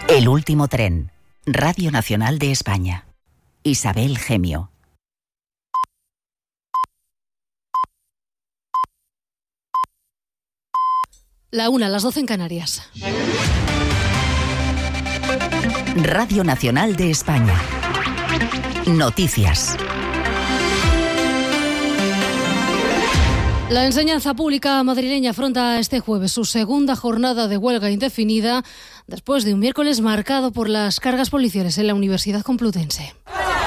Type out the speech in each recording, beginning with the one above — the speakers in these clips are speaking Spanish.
El último tren. Radio Nacional de España. Isabel Gemio. La 1, las 12 en Canarias. Radio Nacional de España. Noticias. La enseñanza pública madrileña afronta este jueves su segunda jornada de huelga indefinida después de un miércoles marcado por las cargas policiales en la Universidad Complutense.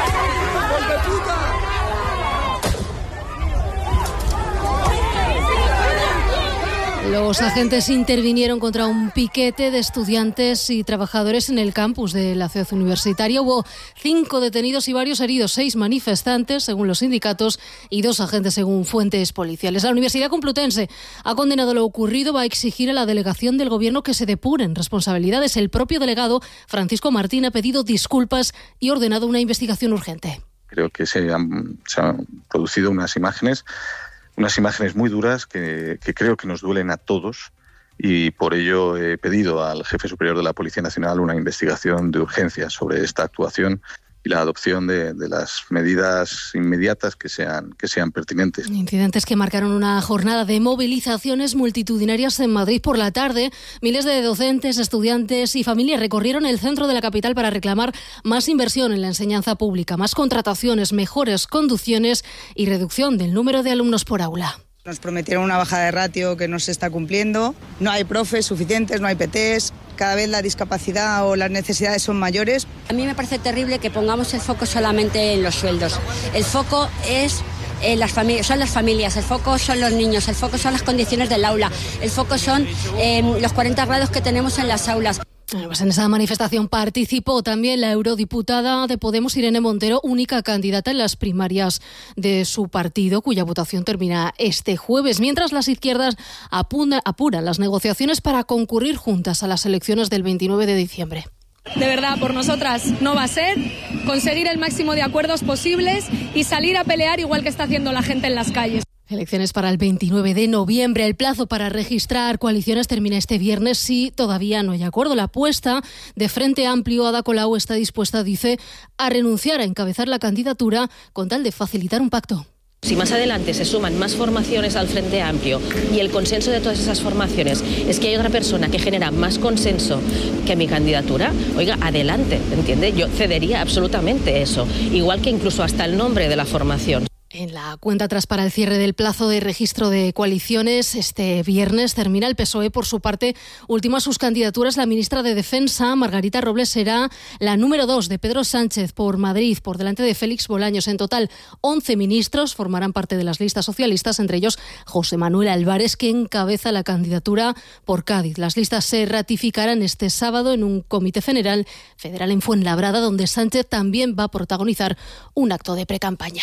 Los agentes intervinieron contra un piquete de estudiantes y trabajadores en el campus de la ciudad universitaria. Hubo 5 detenidos y varios heridos, 6 manifestantes, según los sindicatos, y 2 agentes, según fuentes policiales. La Universidad Complutense ha condenado lo ocurrido, va a exigir a la delegación del gobierno que se depuren responsabilidades. El propio delegado, Francisco Martín, ha pedido disculpas y ordenado una investigación urgente. Creo que se han producido unas imágenes muy duras que creo que nos duelen a todos, y por ello he pedido al jefe superior de la Policía Nacional una investigación de urgencia sobre esta actuación y la adopción de las medidas inmediatas que sean pertinentes. Incidentes que marcaron una jornada de movilizaciones multitudinarias en Madrid por la tarde. Miles de docentes, estudiantes y familias recorrieron el centro de la capital para reclamar más inversión en la enseñanza pública, más contrataciones, mejores conducciones y reducción del número de alumnos por aula. Nos prometieron una bajada de ratio que no se está cumpliendo. No hay profes suficientes, no hay PTs. Cada vez la discapacidad o las necesidades son mayores. A mí me parece terrible que pongamos el foco solamente en los sueldos. El foco es son las familias, el foco son los niños, el foco son las condiciones del aula, el foco son los 40 grados que tenemos en las aulas. Pues en esa manifestación participó también la eurodiputada de Podemos, Irene Montero, única candidata en las primarias de su partido, cuya votación termina este jueves, mientras las izquierdas apuran las negociaciones para concurrir juntas a las elecciones del 29 de diciembre. De verdad, por nosotras no va a ser conseguir el máximo de acuerdos posibles y salir a pelear igual que está haciendo la gente en las calles. Elecciones para el 29 de noviembre. El plazo para registrar coaliciones termina este viernes si todavía no hay acuerdo. La apuesta de Frente Amplio, Ada Colau, está dispuesta, dice, a renunciar a encabezar la candidatura con tal de facilitar un pacto. Si más adelante se suman más formaciones al Frente Amplio y el consenso de todas esas formaciones es que hay otra persona que genera más consenso que mi candidatura, oiga, adelante, ¿entiende? Yo cedería absolutamente eso, igual que incluso hasta el nombre de la formación. En la cuenta atrás para el cierre del plazo de registro de coaliciones, este viernes termina. El PSOE, por su parte, ultima sus candidaturas. La ministra de Defensa, Margarita Robles, será la número 2 de Pedro Sánchez por Madrid, por delante de Félix Bolaños. En total, 11 ministros formarán parte de las listas socialistas, entre ellos José Manuel Álvarez, que encabeza la candidatura por Cádiz. Las listas se ratificarán este sábado en un comité federal en Fuenlabrada, donde Sánchez también va a protagonizar un acto de precampaña.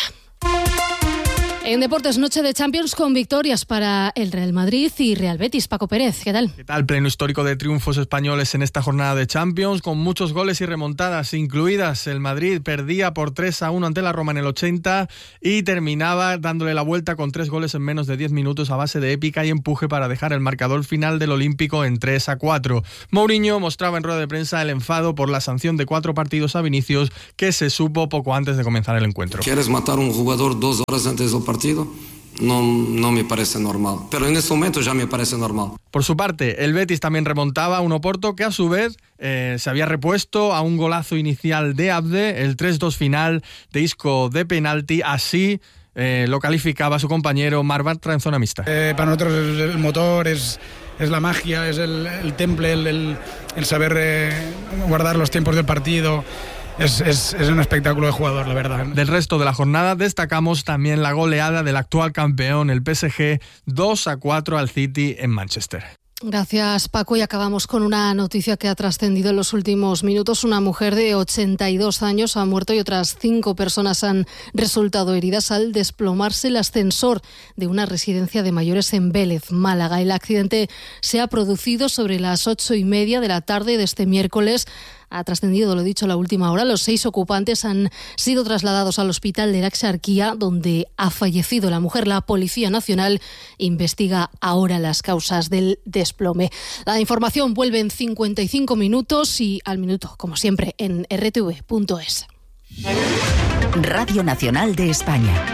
En deportes, noche de Champions con victorias para el Real Madrid y Real Betis. Paco Pérez, ¿qué tal? ¿Qué tal? Pleno histórico de triunfos españoles en esta jornada de Champions, con muchos goles y remontadas incluidas. El Madrid perdía por 3-1 ante la Roma en el 80 y terminaba dándole la vuelta con 3 goles en menos de 10 minutos a base de épica y empuje para dejar el marcador final del Olímpico en 3-4. Mourinho mostraba en rueda de prensa el enfado por la sanción de 4 partidos a Vinicius, que se supo poco antes de comenzar el encuentro. ¿Quieres matar a un jugador 2 horas antes del partido? No me parece normal, pero en este momento ya me parece normal. Por su parte, el Betis también remontaba a un Oporto que a su vez se había repuesto a un golazo inicial de Abde, el 3-2 final de Isco de penalti. Así lo calificaba su compañero Marc en zona mixta. Para nosotros el motor es la magia, es el temple, el saber guardar los tiempos del partido. Es un espectáculo de jugador, la verdad. Del resto de la jornada destacamos también la goleada del actual campeón, el PSG, 2-4 al City en Manchester. Gracias, Paco. Y acabamos con una noticia que ha trascendido en los últimos minutos. Una mujer de 82 años ha muerto y otras 5 personas han resultado heridas al desplomarse el ascensor de una residencia de mayores en Vélez, Málaga. El accidente se ha producido sobre las 8:30 de la tarde de este miércoles Ha trascendido, lo dicho, la última hora. Los 6 ocupantes han sido trasladados al hospital de la Exarquía, donde ha fallecido la mujer. La Policía Nacional investiga ahora las causas del desplome. La información vuelve en 55 minutos y al minuto, como siempre, en rtv.es. Radio Nacional de España.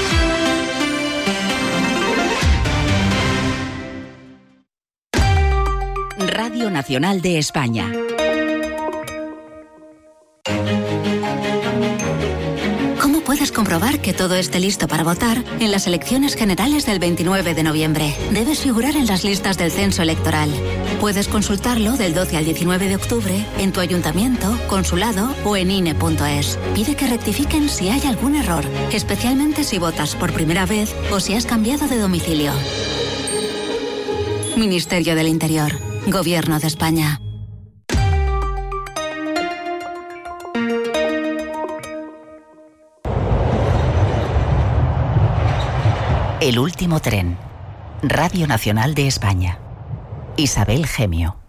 Radio Nacional de España. ¿Cómo puedes comprobar que todo esté listo para votar en las elecciones generales del 29 de noviembre? Debes figurar en las listas del censo electoral. Puedes consultarlo del 12 al 19 de octubre en tu ayuntamiento, consulado o en INE.es. Pide que rectifiquen si hay algún error, especialmente si votas por primera vez o si has cambiado de domicilio. Ministerio del Interior. Gobierno de España. El último tren. Radio Nacional de España. Isabel Gemio.